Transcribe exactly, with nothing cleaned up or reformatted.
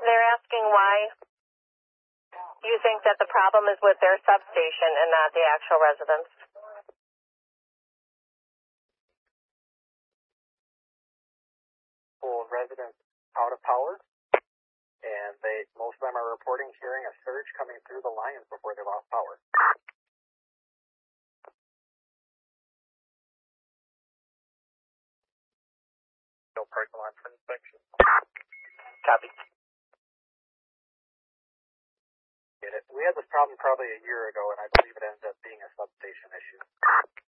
They're asking why you think that the problem is with their substation and not the actual residents. Full residents out of power, and they most of them are reporting hearing a surge coming through the lines before they lost power. No parking lot for inspection. Copy. Get it. We had this problem probably a year ago, and I believe it ends up being a substation issue.